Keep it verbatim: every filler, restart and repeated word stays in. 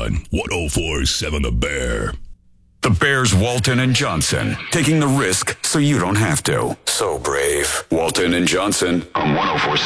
on one oh four point seven The Bear. The Bears, Walton and Johnson, taking the risk so you don't have to. So brave. Walton and Johnson on one oh four point seven